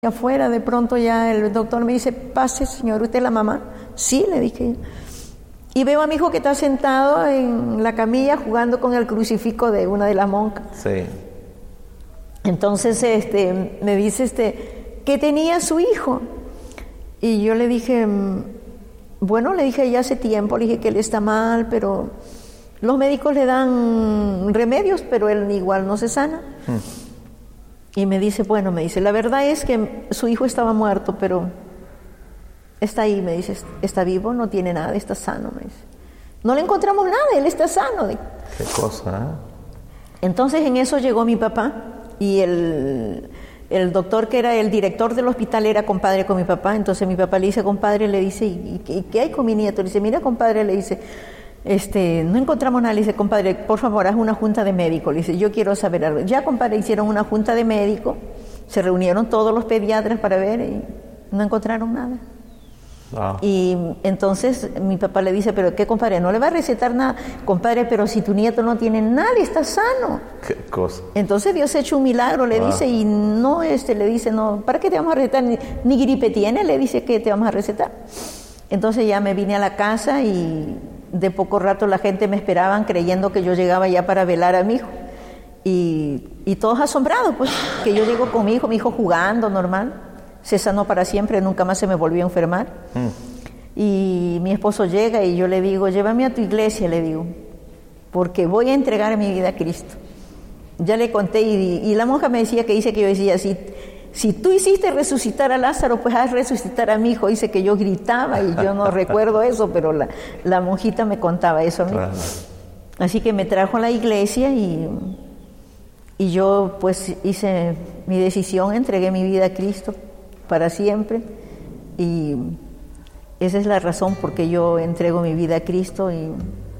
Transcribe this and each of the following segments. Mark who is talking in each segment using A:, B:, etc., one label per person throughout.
A: Afuera, de pronto ya el doctor me dice, pase señor, ¿usted es la mamá? Sí, le dije. Y veo a mi hijo que está sentado en la camilla jugando con el crucifijo de una de las monjas.
B: Sí.
A: Entonces me dice ¿qué tenía su hijo? Y yo le dije, bueno, le dije ya hace tiempo, le dije que él está mal, pero los médicos le dan remedios, pero él igual no se sana. Y me dice, bueno, la verdad es que su hijo estaba muerto, pero está ahí, me dice, está vivo, no tiene nada, está sano, me dice. No le encontramos nada, él está sano.
B: Qué cosa, ¿eh?
A: Entonces en eso llegó mi papá y el doctor que era el director del hospital era compadre con mi papá. Entonces mi papá le dice, compadre, le dice, ¿y qué hay con mi nieto? Le dice, mira, compadre, le dice, no encontramos nada. Le dice, compadre, por favor, haz una junta de médicos. Le dice, yo quiero saber algo. Ya, compadre, hicieron una junta de médicos, se reunieron todos los pediatras para ver y no encontraron nada.
B: Wow.
A: Y entonces mi papá le dice, pero ¿qué, compadre? No le va a recetar nada. Compadre, pero si tu nieto no tiene nada, está sano.
B: Qué cosa.
A: Entonces Dios ha hecho un milagro, le dice, y no, le dice, no, ¿para qué te vamos a recetar? Ni gripe tiene, le dice, que te vamos a recetar. Entonces ya me vine a la casa y de poco rato la gente me esperaban creyendo que yo llegaba ya para velar a mi hijo. Y todos asombrados, pues, que yo llego con mi hijo jugando normal, se sanó para siempre, nunca más se me volvió a enfermar. Y mi esposo llega y yo le digo, llévame a tu iglesia, le digo, porque voy a entregar mi vida a Cristo. Ya le conté y la monja me decía que yo decía, si tú hiciste resucitar a Lázaro, pues haz resucitar a mi hijo. Dice que yo gritaba y yo no recuerdo eso, pero la monjita me contaba eso a mí.
B: Claro.
A: Así que me trajo a la iglesia y yo pues hice mi decisión, entregué mi vida a Cristo para siempre. Y esa es la razón por que yo entrego mi vida a Cristo y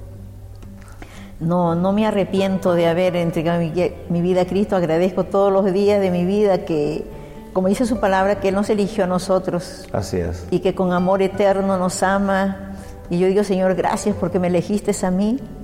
A: no me arrepiento de haber entregado mi vida a Cristo. Agradezco todos los días de mi vida que, como dice su palabra, que Él nos eligió a nosotros.
B: Así es.
A: Y que con amor eterno nos ama. Y yo digo, Señor, gracias porque me elegiste a mí.